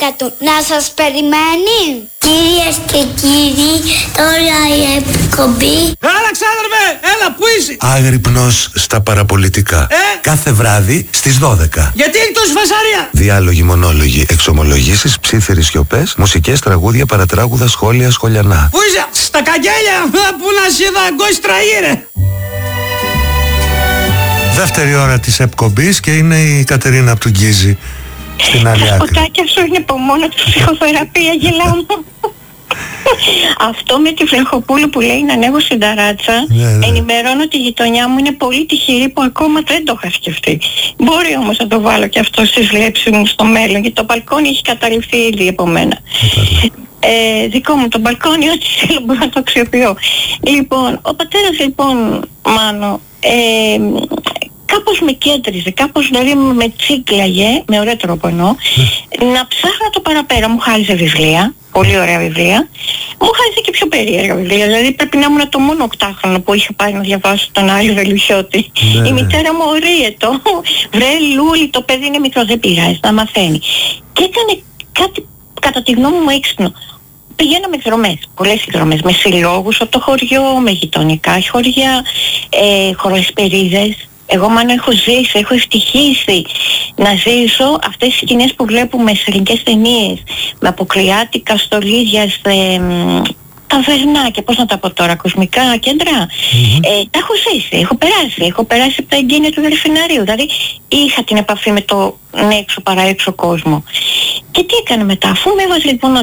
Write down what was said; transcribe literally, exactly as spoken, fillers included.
γυναίκα του να σας περιμένει. Κυρίες και κύριοι, τώρα η εκπομπή. Έλα ξάδερφε, έλα που είσαι. Άγρυπνος στα παραπολιτικά. Ε? Κάθε βράδυ στις δώδεκα. Γιατί έχει τόση φασαρία? Διάλογοι, μονόλογοι, εξομολογήσεις, ψήθυρες σιωπές, μουσικές, τραγούδια, παρατράγουδα, σχόλια, σχολιανά. Πού είσαι? Στα καγγέλια, που να σε δαγκώσει τραγύρε. Δεύτερη ώρα της εκπομπής και είναι η Κατερίνα από του Γκίζη στην άλλη άκρη. Τα σποτάκια σου είναι από μόνο του ψυχοθεραπεία, γελάω. Αυτό με τη Φλεχοπούλου που λέει να ανέβω στην ταράτσα, ναι, ναι. ενημερώνω τη γειτονιά μου, είναι πολύ τυχερή που ακόμα δεν το είχα σκεφτεί. Μπορεί όμως να το βάλω και αυτό στις βλέψεις μου στο μέλλον, γιατί το μπαλκόνι έχει καταληφθεί ήδη από μένα. Ε, δικό μου το μπαλκόνι, ό,τι θέλω μπορώ να το αξιοποιώ. Λοιπόν, ο πατέρας λοιπόν, Μάνο, ε, κάπως με κέντριζε, κάπως δηλαδή με τσίκλαγε, με ωραίο τρόπο εννοώ, να ψάχνω το παραπέρα. Μου χάριζε βιβλία, πολύ ωραία βιβλία, μου χάριζε και πιο περίεργα βιβλία, δηλαδή πρέπει να ήμουν το μόνο οκτάχρονο που είχα πάει να διαβάσω τον Άρη Βελουχιώτη. Ναι. Η μητέρα μου ορίετο, βρε Λούλη, το παιδί είναι μικρό, δεν πειράζει, να μαθαίνει. Και έκανε κάτι κατά τη γνώμη μου έξυπνο. Πηγαίναμε εκδρομές, πολλές εκδρομές, με συλλόγους από το χωριό, με γειτονικά χωριά, ε, χωροσπερίδες. Εγώ μάλλον έχω ζήσει, έχω ευτυχήσει να ζήσω αυτές τις σκηνές που βλέπουμε σε ελληνικές ταινίες, με αποκριάτικα, στολίδια, σε ταβερνάκια, πώς να τα πω τώρα, κοσμικά κέντρα. Mm-hmm. Ε, τα έχω ζήσει, έχω περάσει, έχω περάσει από τα εγγένεια του Δελφιναρίου, δηλαδή είχα την επαφή με το έξω παρά έξω κόσμο. Και τι έκανε μετά, αφού με έβαζε λοιπόν